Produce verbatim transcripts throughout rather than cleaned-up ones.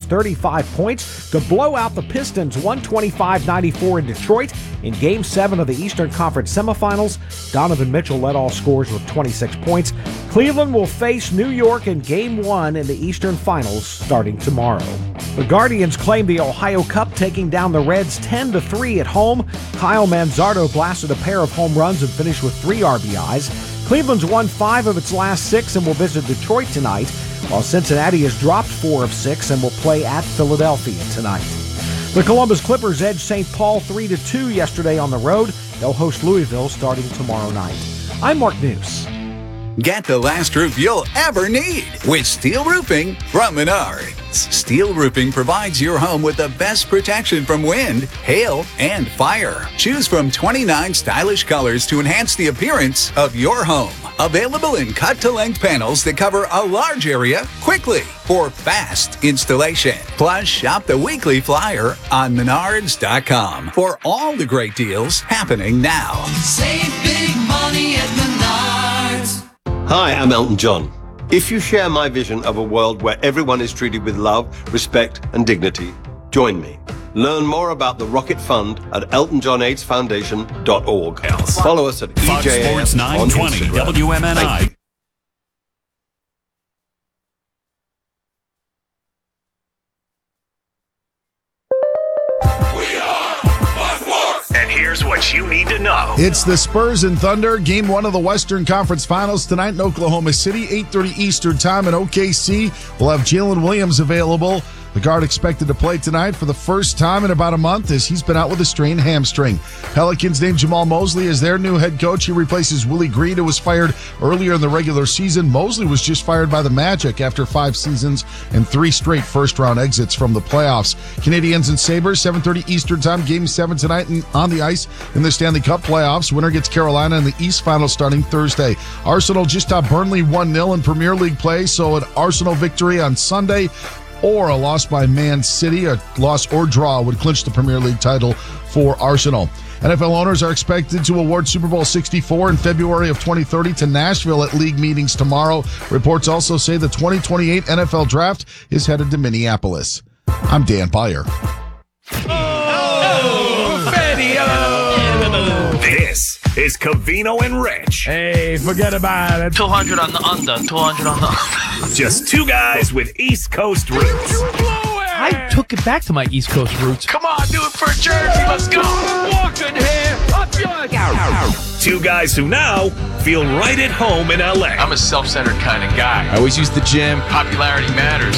thirty-five points to blow out the Pistons one twenty-five ninety-four in Detroit. In Game seven of the Eastern Conference semifinals, Donovan Mitchell led all scorers with twenty-six points. Cleveland will face New York in Game one in the Eastern Finals starting tomorrow. The Guardians claim the Ohio Cup, taking down the Reds ten to three at home. Kyle Manzardo blasted a pair of home runs and finished with three R B Is. Cleveland's won five of its last six and will visit Detroit tonight, while Cincinnati has dropped four of six and will play at Philadelphia tonight. The Columbus Clippers edged Saint Paul three to two yesterday on the road. They'll host Louisville starting tomorrow night. I'm Mark News. Get the last roof you'll ever need with steel roofing from Menards. Steel roofing provides your home with the best protection from wind, hail, and fire. Choose from twenty-nine stylish colors to enhance the appearance of your home. Available in cut-to-length panels that cover a large area quickly for fast installation. Plus, shop the weekly flyer on menards dot com for all the great deals happening now. Save big money at Menards. Hi, I'm Elton John. If you share my vision of a world where everyone is treated with love, respect, and dignity, join me. Learn more about the Rocket Fund at elton john aids foundation dot org. Follow us at Fox E J A F Sports nine on twenty Instagram. W M N I. Thank you. And here's what you need to know. It's the Spurs and Thunder, game one of the Western Conference Finals tonight in Oklahoma City, eight thirty Eastern time in O K C. We'll have Jalen Williams available. The guard expected to play tonight for the first time in about a month as he's been out with a strained hamstring. Pelicans named Jamal Mosley as their new head coach. He replaces Willie Green, who was fired earlier in the regular season. Mosley was just fired by the Magic after five seasons and three straight first-round exits from the playoffs. Canadians and Sabres, seven thirty Eastern time, game seven tonight on the ice in the Stanley Cup playoffs. Winner gets Carolina in the East final starting Thursday. Arsenal just topped Burnley one nil in Premier League play, so an Arsenal victory on Sunday or a loss by Man City, a loss or draw would clinch the Premier League title for Arsenal. N F L owners are expected to award Super Bowl sixty-four in February of twenty thirty to Nashville at league meetings tomorrow. Reports also say the twenty twenty-eight N F L draft is headed to Minneapolis. I'm Dan Beyer. This is Covino and Rich. Hey, forget about it. two hundred on the under, two hundred on the under. Just two guys with East Coast roots. I took it back to my East Coast roots. Come on, do it for Jersey. Let's go. Walking here. Up your... Two guys who now feel right at home in L A. I'm a self-centered kind of guy. I always use the gym. Popularity matters.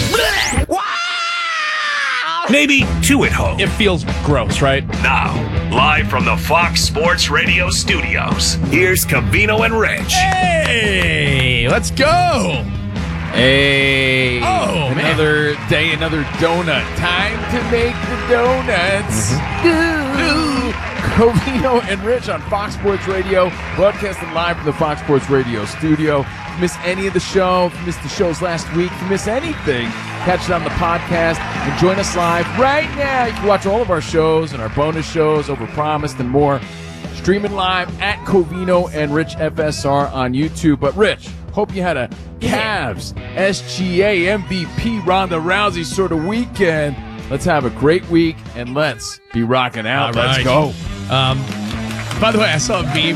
Maybe two at home. It feels gross, right? Now, live from the Fox Sports Radio studios, here's Covino and Rich. Hey, let's go. Hey. Oh, another man. Day, another donut. Time to make the donuts. Mm-hmm. Covino and Rich on Fox Sports Radio, broadcasting live from the Fox Sports Radio studio. If you missed any of the show, if you missed the shows last week, if you missed anything, catch it on the podcast and join us live right now. You can watch all of our shows and our bonus shows, Overpromised and more, streaming live at Covino and Rich F S R on YouTube. But Rich, hope you had a Cavs S G A M V P Ronda Rousey sort of weekend. Let's have a great week and let's be rocking out. All Let's right. go. Um, by the way, I saw a meme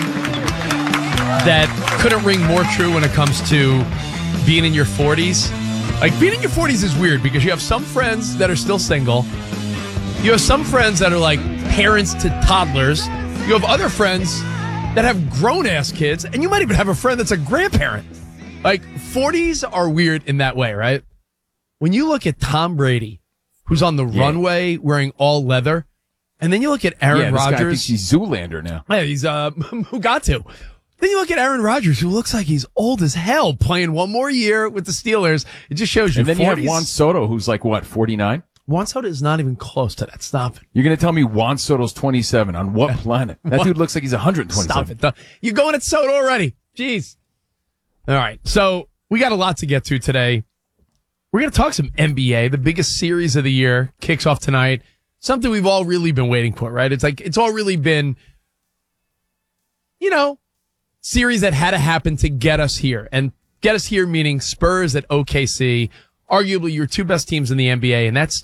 that couldn't ring more true when it comes to being in your forties. Like, being in your forties is weird because you have some friends that are still single. You have some friends that are like parents to toddlers. You have other friends that have grown-ass kids, and you might even have a friend that's a grandparent. Like, forties are weird in that way, right? When you look at Tom Brady, who's on the yeah. runway wearing all leather, and then you look at Aaron yeah, this Rodgers. Guy thinks he's Zoolander now. Yeah, he's uh, who got to. Then you look at Aaron Rodgers, who looks like he's old as hell, playing one more year with the Steelers. It just shows you. And then forties. you have Juan Soto, who's like, what, forty-nine? Juan Soto is not even close to that. Stop it. You're going to tell me Juan Soto's twenty-seven. On what planet? That dude looks like he's one hundred twenty-seven. Stop it. You're going at Soto already. Jeez. All right. So we got a lot to get to today. We're going to talk some N B A. The biggest series of the year kicks off tonight. Something we've all really been waiting for, right? It's like, it's all really been, you know, series that had to happen to get us here. And get us here meaning Spurs at O K C, arguably your two best teams in the N B A, and that's